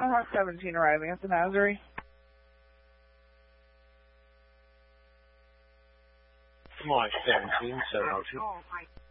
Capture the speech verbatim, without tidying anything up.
I have seventeen arriving at the Nazarene. Mark seventeen, seven oh two.